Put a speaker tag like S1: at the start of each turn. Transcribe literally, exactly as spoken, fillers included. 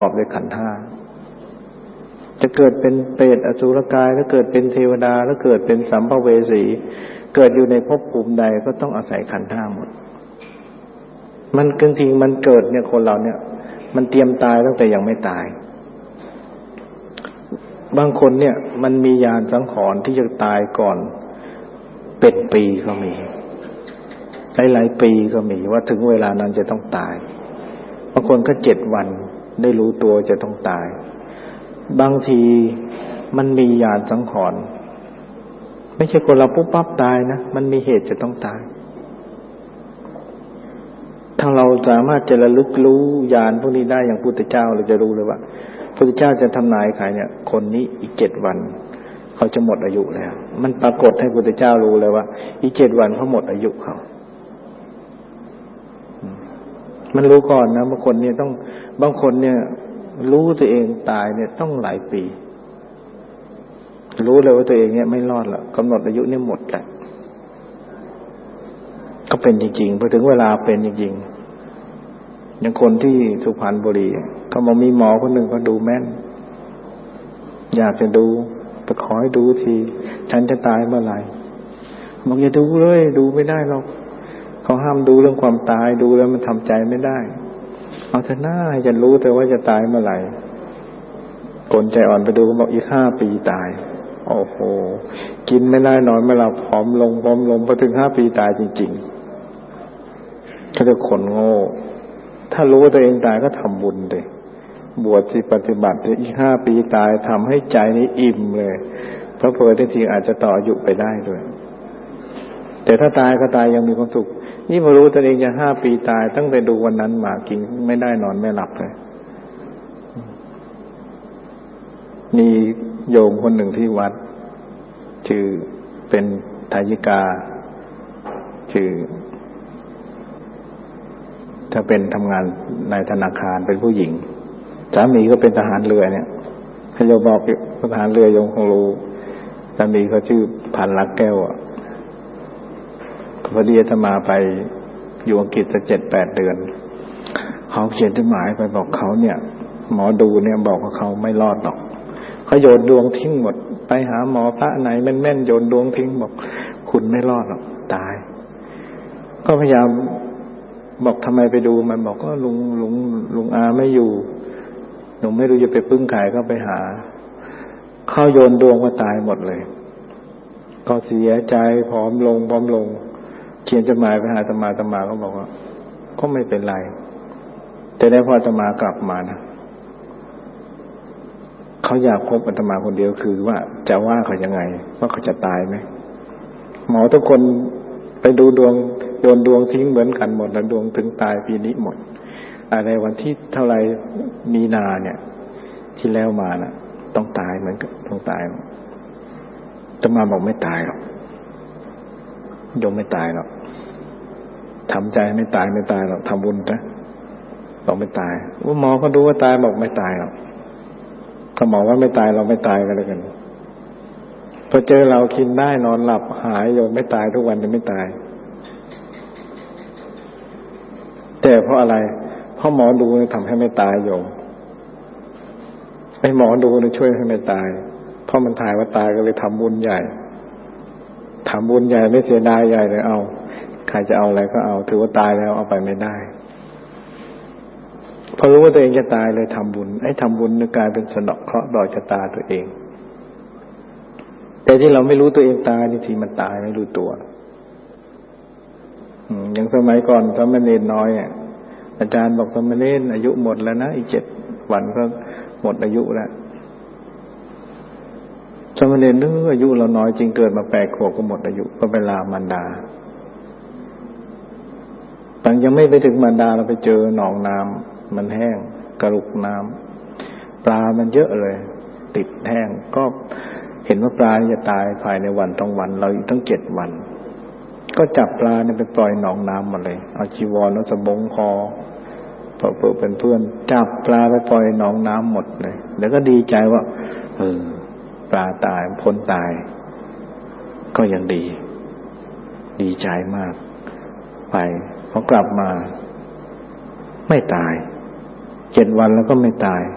S1: ประกอบด้วยขันธ์ห้าจะเกิดเป็นเปรตอสุรกายแล้วเกิดเป็นเทวดาแล้วเกิดเป็นสัมภเวสีเกิดอยู่ในภพภูมิใดก็ต้องอาศัยขันธ์ห้าหมดมันจริงๆมันเกิดเนี่ยคนเราเนี่ยมันเตรียมตายตั้งแต่ยังไม่ตายบางคนเนี่ยมันมีญาณสังขรณ์ที่จะตายก่อนเป็นปีก็มีหลายๆปีก็มีว่าถึงเวลานั้นจะต้องตายบางคนก็เจ็ดวันได้รู้ตัวจะต้องตายบางทีมันมีญาณสังขรณ์ไม่ใช่คนเราปุ๊บปั๊บตายนะมันมีเหตุจะต้องตายถ้าเราสามารถจะระลึกรู้ญาณพวกนี้ได้อย่างพุทธเจ้าเราจะรู้เลยว่าพระพุทธเจ้าจะทำนายใครเนี่ยคนนี้อีกเจ็ดวันเขาจะหมดอายุแล้วมันปรากฏให้พระพุทธเจ้ารู้เลยว่าอีกเจ็ดวันเขาหมดอายุเขามันรู้ก่อนนะบางคนเนี่ยต้องบางคนเนี่ยรู้ตัวเองตายเนี่ยต้องหลายปีรู้เลยว่าตัวเองเนี่ยไม่รอดแล้วกำหนดอายุเนี่ยหมดแล้วก็เป็นจริงๆพอถึงเวลาเป็นจริงๆอย่างคนที่สุพรรณบุรีเขาบอกมีหมอคนหนึ่งเขาดูแม่นอยากจะดูไปขอให้ดูทีฉันจะตายเมื่อไหร่บอกอย่าดูเลยดูไม่ได้หรอกเขาห้ามดูเรื่องความตายดูแล้วมันทำใจไม่ได้เอาเถอะหน้าจะรู้แต่ว่าจะตายเมื่อไหร่คนใจอ่อนไปดูเขาบอกอีกห้าปีตายโอ้โหกินไม่ได้นอนไม่หลับผอมลงผอมลงพอถึงห้าปีตายจริงๆเขาเรียกคนโง่ถ้ารู้ว่าตัวเองตายก็ทำบุญเลยบวชที่ปฏิบัติอีกห้าปีตายทำให้ใจนี้อิ่มเลยเพราะเผื่อที่จริงอาจจะต่ออายุไปได้ด้วยแต่ถ้าตายก็ตายยังมีความสุขนี่พอรู้ตัวเองจะห้าปีตายตั้งแต่ดูวันนั้นมากินไม่ได้นอนไม่หลับเลยมีโยมคนหนึ่งที่วัดชื่อเป็นทายิกาชื่อถ้าเป็นทำงานในธนาคารเป็นผู้หญิงสามีก็เป็นทหารเรือเนี่ยให้โยมบอกทหารเรือโยมคงรู้สามีเขาชื่อพันลักแก้วอ่ะพอดีอาตมาไปอยู่อังกฤษสักเจ็ดแปดเดือนเขาเขียนจดหมายไปบอกเขาเนี่ยหมอดูเนี่ยบอกว่าเขาไม่รอดหรอกเขาโยนดวงทิ้งหมดไปหาหมอพระไหนแม่นๆโยนดวงทิ้งบอกคุณไม่รอดหรอกตายก็พยายามบอกทำไมไปดูมันบอกก็ลุงลุงลุงอาไม่อยู่หนูไม่รู้จะไปพึ่งใครก็ไปหาเข้าโยนดวงมาตายหมดเลยก็เสียใจผอมลงผอมลงเขียนจดหมายไปหาอาตมาอาตมาก็บอกว่าก็ไม่เป็นไรแต่ได้พออาตมากลับมานะเขาอยากพบอาตมาคนเดียวคือว่าจะว่าเขายังไงว่าเขาจะตายไหมหมอทุกคนไปดูดวงโยนดวงทิ้งเหมือนกันหมดแล้วดวงถึงตายปีนี้หมดอะไรวันที่เท่าไรมีนาเนี่ยที่แล้วมาน่ะต้องตายเหมือนกันต้องตายอาตมาบอกไม่ตายหรอกโยมไม่ตายหรอกทำใจไม่ตายไม่ตายหรอกทำบุญนะบอกไม่ตายว่าหมอก็ดูว่าตายบอกไม่ตายหรอกถ้าหมอว่าไม่ตายเราไม่ตายกันเลยกันพอเจอเรากินได้นอนหลับหายโยมไม่ตายทุกวันจะไม่ตายแต่เพราะอะไรเพราะหมอดูทำให้ไม่ตายโยมไอ้หมอดูเนี่ยช่วยให้ไม่ตายเพราะมันถ่ายว่าตายก็เลยทำบุญใหญ่ทำบุญใหญ่ไม่เสียดายใหญ่เลยเอาใครจะเอาอะไรก็เอาถือว่าตายแล้วเอาไปไม่ได้พอรู้ว่าตัวเองจะตายเลยทำบุญไอ้ทำบุญนึกกลายเป็นสนองเคราะห์ต่อชะตาตัวเองแต่ที่เราไม่รู้ตัวเองตายนี่ทีมันตายไม่รู้ตัวอย่างสมัยก่อนสามเณรน้อยอ่ะอาจารย์บอกสามเณรอายุหมดแล้วนะอีกเจ็ดวันก็หมดอายุแล้วสามเณรนึกอายุเราน้อยจริงเกิดมาแปดขวบก็หมดอายุก็เวลามารดาแต่ยังไม่ไปถึงมารดาเราไปเจอหนองน้ำมันแห้งกระลุกน้ำปลามันเยอะเลยติดแห้งก็เห็นว่าปลาจะตายภายในวันต้องวันเราอีกตั้งเจ็ดวันก็จับปลาเนี่ยไปปล่อยหนองน้ำมาเลยเอาจีวรแล้วสบงคอพอเปิดเป็นเพื่อนจับปลาไปปล่อยหนองน้ำหมดเลยแล้วก็ดีใจว่าเออปลาตายพ้นตายก็ยังดีดีใจมากไปพอกลับมาไม่ตายเจ็ดวันแล้วก็ไม่ตาย